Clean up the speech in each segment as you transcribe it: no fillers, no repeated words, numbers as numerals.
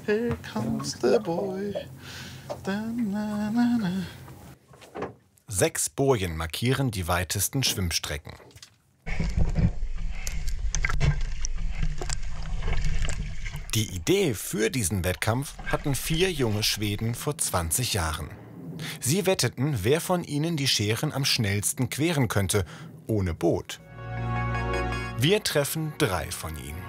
here comes the boy. Da, na, na, na. 6 Bojen markieren die weitesten Schwimmstrecken. Die Idee für diesen Wettkampf hatten 4 junge Schweden vor 20 Jahren. Sie wetteten, wer von ihnen die Scheren am schnellsten queren könnte, ohne Boot. Wir treffen 3 von ihnen.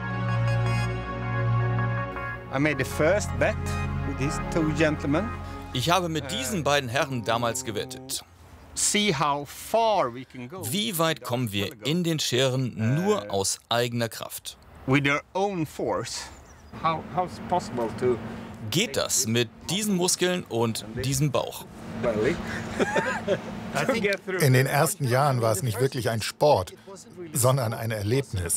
I made the first bet with these 2 gentlemen. Ich habe mit diesen beiden Herren damals gewettet. See how far we can go. Wie weit kommen wir in den Scheren nur aus eigener Kraft? With their own force. How's it possible to Geht das mit diesen Muskeln und diesem Bauch? In den ersten Jahren war es nicht wirklich ein Sport, sondern ein Erlebnis.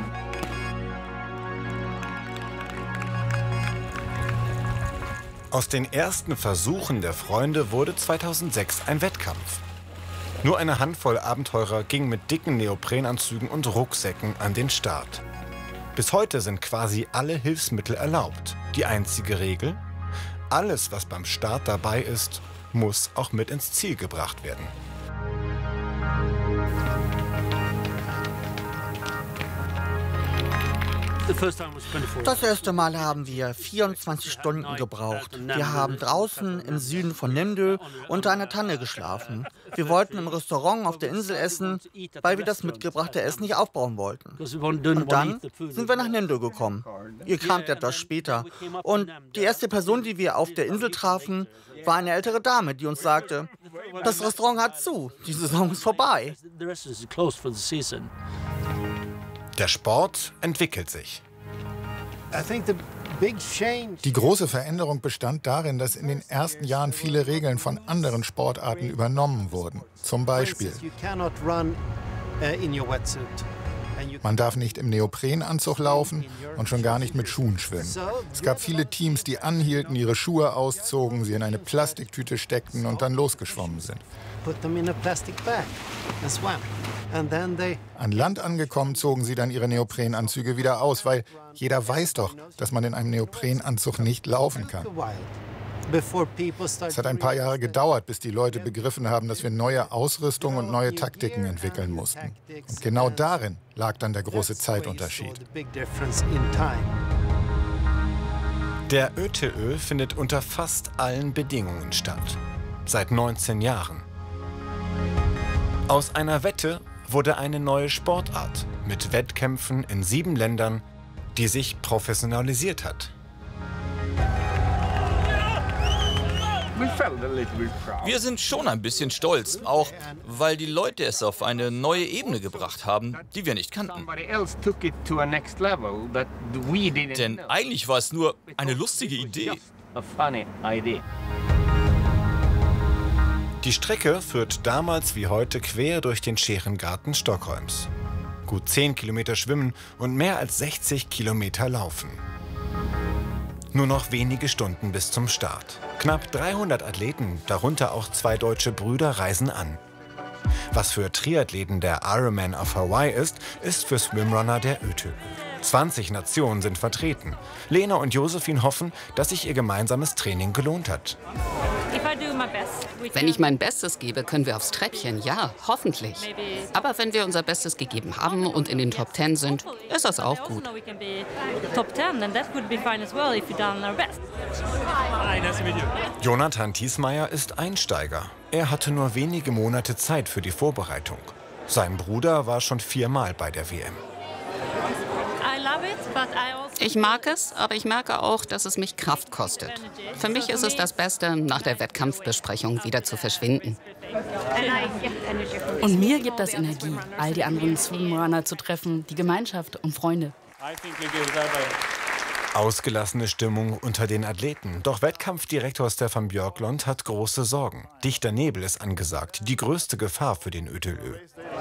Aus den ersten Versuchen der Freunde wurde 2006 ein Wettkampf. Nur eine Handvoll Abenteurer ging mit dicken Neoprenanzügen und Rucksäcken an den Start. Bis heute sind quasi alle Hilfsmittel erlaubt. Die einzige Regel: alles, was beim Start dabei ist, muss auch mit ins Ziel gebracht werden. Das erste Mal haben wir 24 Stunden gebraucht. Wir haben draußen im Süden von Nindö unter einer Tanne geschlafen. Wir wollten im Restaurant auf der Insel essen, weil wir das mitgebrachte Essen nicht aufbrauchen wollten. Und dann sind wir nach Nindö gekommen. Ihr kamt etwas später. Und die erste Person, die wir auf der Insel trafen, war eine ältere Dame, die uns sagte, das Restaurant hat zu, die Saison ist vorbei. Der Sport entwickelt sich. Die große Veränderung bestand darin, dass in den ersten Jahren viele Regeln von anderen Sportarten übernommen wurden. Zum Beispiel: Man darf nicht im Neoprenanzug laufen und schon gar nicht mit Schuhen schwimmen. Es gab viele Teams, die anhielten, ihre Schuhe auszogen, sie in eine Plastiktüte steckten und dann losgeschwommen sind. An Land angekommen, zogen sie dann ihre Neoprenanzüge wieder aus, weil jeder weiß doch, dass man in einem Neoprenanzug nicht laufen kann. Es hat ein paar Jahre gedauert, bis die Leute begriffen haben, dass wir neue Ausrüstung und neue Taktiken entwickeln mussten. Und genau darin lag dann der große Zeitunterschied. Der ÖTÖ findet unter fast allen Bedingungen statt. Seit 19 Jahren. Aus einer Wette wurde eine neue Sportart mit Wettkämpfen in 7 Ländern, die sich professionalisiert hat. Wir sind schon ein bisschen stolz, auch weil die Leute es auf eine neue Ebene gebracht haben, die wir nicht kannten. Denn eigentlich war es nur eine lustige Idee. Die Strecke führt damals wie heute quer durch den Scherengarten Stockholms. Gut 10 Kilometer schwimmen und mehr als 60 Kilometer laufen. Nur noch wenige Stunden bis zum Start. Knapp 300 Athleten, darunter auch 2 deutsche Brüder, reisen an. Was für Triathleten der Ironman auf Hawaii ist, ist für Swimrunner der ÖTÖ. 20 Nationen sind vertreten. Lena und Josephine hoffen, dass sich ihr gemeinsames Training gelohnt hat. Wenn ich mein Bestes gebe, können wir aufs Treppchen, ja, hoffentlich. Aber wenn wir unser Bestes gegeben haben und in den Top 10 sind, ist das auch gut. Jonathan Thiesmeier ist Einsteiger. Er hatte nur wenige Monate Zeit für die Vorbereitung. Sein Bruder war schon 4-mal bei der WM. Ich mag es, aber ich merke auch, dass es mich Kraft kostet. Für mich ist es das Beste, nach der Wettkampfbesprechung wieder zu verschwinden. Und mir gibt das Energie, all die anderen Swimrunner zu treffen, die Gemeinschaft und Freunde. Ausgelassene Stimmung unter den Athleten. Doch Wettkampfdirektor Stefan Björklund hat große Sorgen. Dichter Nebel ist angesagt, die größte Gefahr für den ÖTÖ.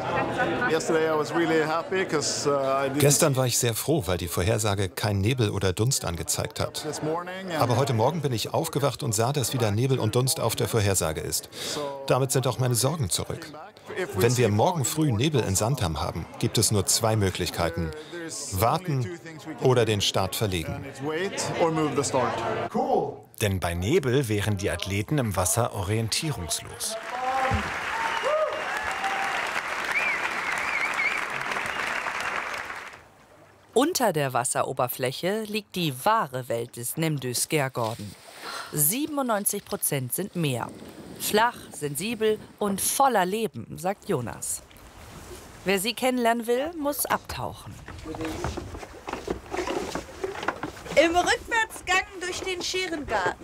Gestern war ich sehr froh, weil die Vorhersage kein Nebel oder Dunst angezeigt hat. Aber heute Morgen bin ich aufgewacht und sah, dass wieder Nebel und Dunst auf der Vorhersage ist. Damit sind auch meine Sorgen zurück. Wenn wir morgen früh Nebel in Sandham haben, gibt es nur 2 Möglichkeiten: warten oder den Start verlegen. Denn bei Nebel wären die Athleten im Wasser orientierungslos. Unter der Wasseroberfläche liegt die wahre Welt des Nemdö Skærgården. 97% sind Meer. Flach, sensibel und voller Leben, sagt Jonas. Wer sie kennenlernen will, muss abtauchen. Im Rückwärtsgang durch den Scherengarten.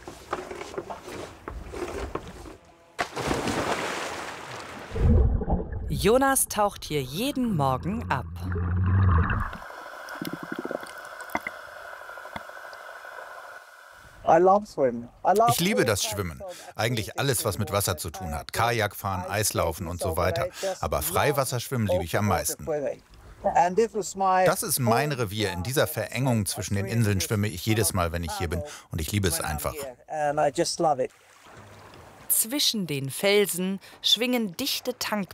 Jonas taucht hier jeden Morgen ab. Ich liebe das Schwimmen. Eigentlich alles, was mit Wasser zu tun hat. Kajakfahren, Eislaufen und so weiter. Aber Freiwasserschwimmen liebe ich am meisten. Das ist mein Revier. In dieser Verengung zwischen den Inseln schwimme ich jedes Mal, wenn ich hier bin. Und ich liebe es einfach. Zwischen den Felsen schwingen dichte